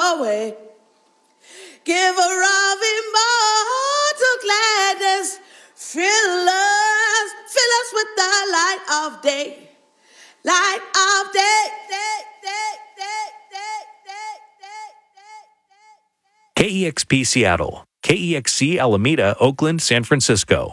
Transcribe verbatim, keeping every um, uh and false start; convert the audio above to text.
away. Give a of immortal gladness. Fill us, fill us with the light of day. Light of day, day, day, day, day, day, day, day. K E X P Seattle, K E X C Alameda, Oakland, San Francisco.